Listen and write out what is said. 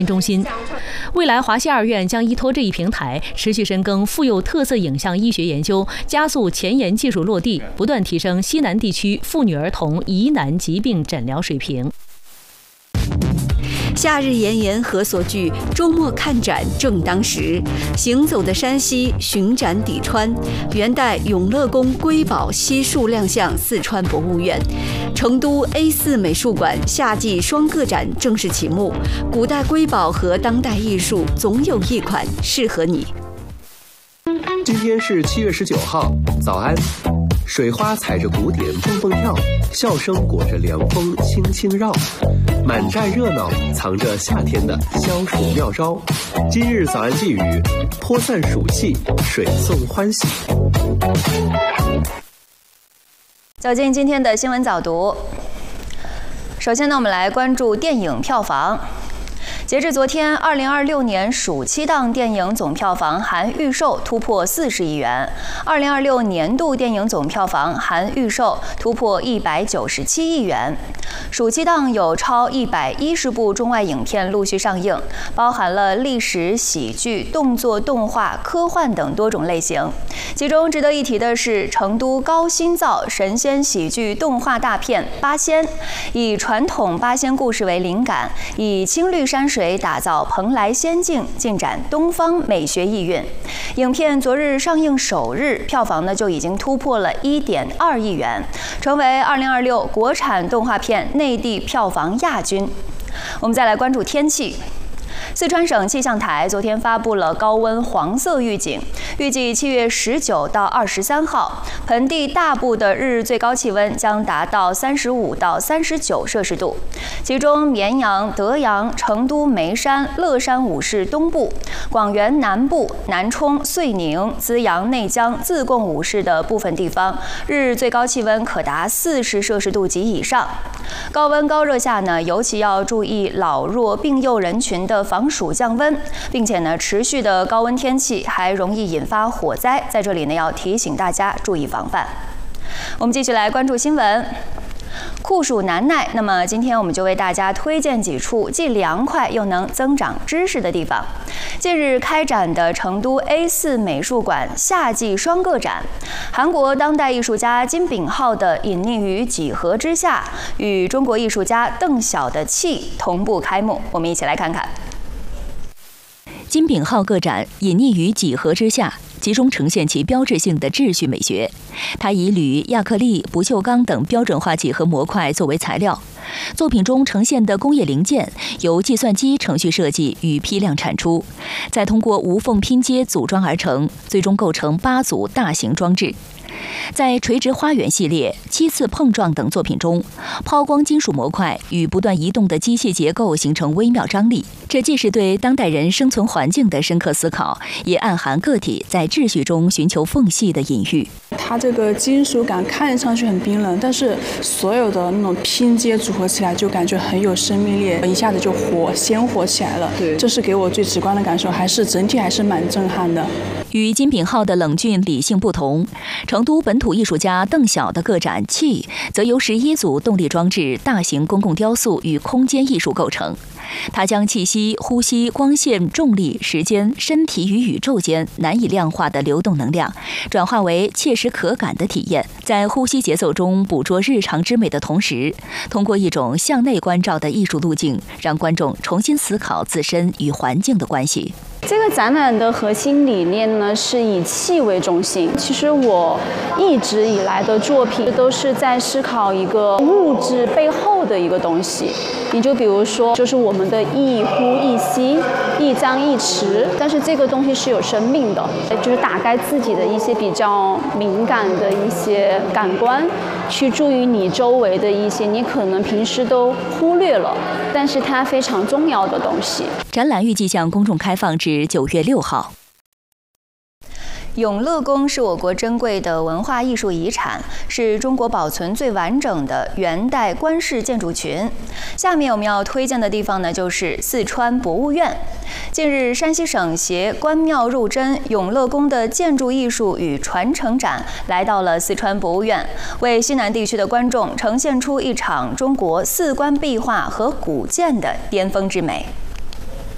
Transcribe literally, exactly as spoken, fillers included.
中心。未来华西二院将依托这一平台，持续深耕富有特色影像医学研究，加速前沿技术落地，不断提升西南地区妇女儿童疑难疾病诊疗水平。 夏日炎炎何所惧，周末看展正当时。行走的山西，巡展抵川，元代永乐宫瑰宝悉数亮相四川博物院。成都 A 四 美术馆夏季双个展正式启幕，古代瑰宝和当代艺术总有一款适合你。 今天是七月十九号，早安。水花踩着鼓点蹦蹦跳，笑声裹着凉风轻轻绕，满寨热闹藏着夏天的消暑妙招。今日早安寄语：泼散暑气，水送欢喜。 走进今天的新闻早读。首先呢，我们来关注电影票房。截至昨天，二零二六年暑期档电影总票房含预售突破四十亿元，二零二六年度电影总票房含预售突破一百九十七亿元。暑期档有超一百一十部中外影片陆续上映，包含了历史、喜剧、动作、动画、科幻等多种类型。其中值得一提的是，成都高新造神仙喜剧动画大片《八仙》，以传统八仙故事为灵感，以青绿山水打造蓬莱仙境，尽展东方美学意蕴。影片昨日上映首日，票房呢就已经突破了一点二亿元，成为二零二六国产动画片内地票房亚军。我们再来关注天气。四川省气象台昨天发布了高温黄色预警，预计七月十九到二十三号，盆地大部的日日最高气温将达到三十五到三十九摄氏度，其中绵阳、德阳、成都眉山、乐山五市东部、广元南部、南充、遂宁、资阳、内江、自贡五市的部分地方，日日最高气温可达四十摄氏度及以上。高温高热下呢，尤其要注意老弱病幼人群的防暑降温，并且呢，持续的高温天气还容易引发火灾，在这里呢要提醒大家注意防范。我们继续来关注新闻。酷暑难耐，那么今天我们就为大家推荐几处既凉快又能增长知识的地方。近日开展的成都 A 四 美术馆夏季双个展，韩国当代艺术家金炳浩的《隐匿于几何之下》与中国艺术家邓晓的《气》同步开幕，我们一起来看看。 金炳浩个展《隐匿于几何之下》集中呈现其标志性的秩序美学。他以铝、亚克力、不锈钢等标准化几何模块作为材料，作品中呈现的工业零件由计算机程序设计与批量产出，再通过无缝拼接组装而成，最终构成八组大型装置。在垂直花园系列、七次碰撞等作品中，抛光金属模块与不断移动的机械结构形成微妙张力，这既是对当代人生存环境的深刻思考，也暗含个体在秩序中寻求缝隙的隐喻。 它这个金属感看上去很冰冷，但是所有的那种拼接组合起来就感觉很有生命力，一下子就活鲜活起来了。对，这是给我最直观的感受，还是整体还是蛮震撼的。 与金炳浩的冷峻理性不同，成都本土艺术家邓晓的个展《气》则由十一组动力装置、大型公共雕塑与空间艺术构成。他将气息、呼吸、光线、重力、时间、身体与宇宙间难以量化的流动能量，转化为切实可感的体验，在呼吸节奏中捕捉日常之美的同时，通过一种向内关照的艺术路径，让观众重新思考自身与环境的关系。 这个展览的核心理念呢，是以气为中心。其实我一直以来的作品都是在思考一个物质背后的一个东西。你就比如说，就是我们的一呼一吸、一张一弛，但是这个东西是有生命的，就是打开自己的一些比较敏感的一些感官，去注意你周围的一些你可能平时都忽略了，但是它非常重要的东西。 展览预计向公众开放至九月六号。 永乐宫是我国珍贵的文化艺术遗产，是中国保存最完整的元代官式建筑群。下面我们要推荐的地方呢，就是四川博物院。近日，山西省携观庙入真永乐宫的建筑艺术与传承展来到了四川博物院，为西南地区的观众呈现出一场中国四观壁画和古建的巅峰之美。